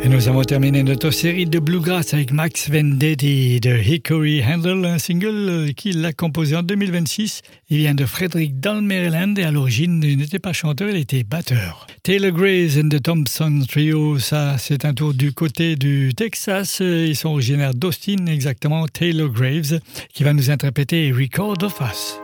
Et nous avons terminé notre série de Bluegrass avec Max Vendetti de Hickory Handle, un single qu'il a composé en 2026. Il vient de Frederick dans le Maryland et à l'origine il n'était pas chanteur, il était batteur. Taylor Graves and the Thompson Trio, ça c'est un tour du côté du Texas. Ils sont originaires d'Austin, exactement Taylor Graves, qui va nous interpréter Record of Us.